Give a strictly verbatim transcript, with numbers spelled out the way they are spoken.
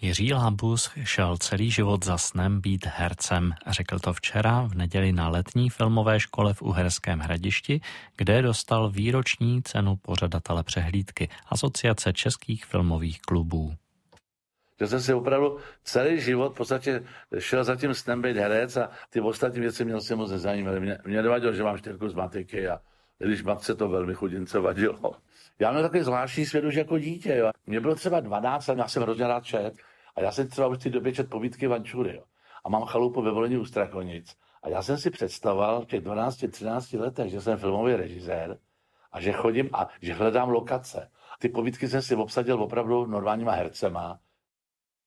Jiří Labus šel celý život za snem být hercem. Řekl to včera v neděli na letní filmové škole v Uherském Hradišti, kde dostal výroční cenu pořadatele přehlídky Asociace českých filmových klubů. Že jsem si opravdu celý život v podstatě šel za tím snem být herec a ty ostatní věci mě se moc nezajímaly. Mě, mě nevadilo, že mám čtyřku z matiky a když matce to velmi chudince vadilo. Já měl takový zvláštní svět už jako dítě. Jo. Mě bylo třeba dvanáct let, já jsem hrozně rád čet. A já jsem třeba už v té době čet povídky Vančury. Jo. A mám chalupu ve Volení u Strakonic. A já jsem si představoval v těch dvanácti třinácti letech, že jsem filmový režisér a že chodím a že hledám lokace. Ty povídky jsem si obsadil opravdu normálníma hercema.